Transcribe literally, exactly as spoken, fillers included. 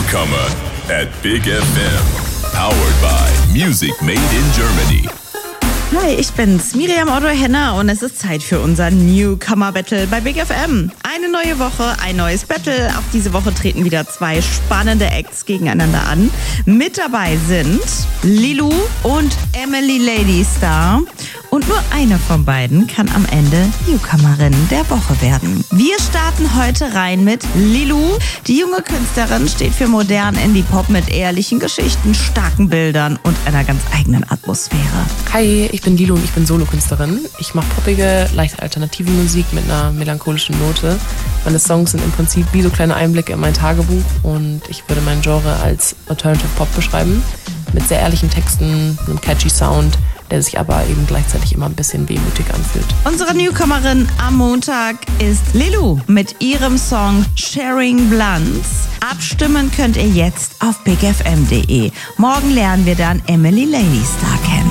Newcomer at Big F M. Powered by Music Made in Germany. Hi, ich bin's, Miriam Otto-Henner, und es ist Zeit für unser Newcomer-Battle bei Big F M. Eine neue Woche, ein neues Battle. Auch diese Woche treten wieder zwei spannende Acts gegeneinander an. Mit dabei sind Lilou und Emily Ladystar. Und nur eine von beiden kann am Ende Newcomerin der Woche werden. Wir starten heute rein mit Lilou. Die junge Künstlerin steht für modernen Indie-Pop mit ehrlichen Geschichten, starken Bildern und einer ganz eigenen Atmosphäre. Hi, ich bin Lilou und ich bin Solokünstlerin. Ich mache poppige, leicht alternative Musik mit einer melancholischen Note. Meine Songs sind im Prinzip wie so kleine Einblicke in mein Tagebuch und ich würde mein Genre als Alternative Pop beschreiben. Mit sehr ehrlichen Texten, einem catchy Sound, der sich aber eben gleichzeitig immer ein bisschen wehmütig anfühlt. Unsere Newcomerin am Montag ist Lilou mit ihrem Song Sharing Blunts. Abstimmen könnt ihr jetzt auf big f m punkt d e. Morgen lernen wir dann Emily Ladystar kennen.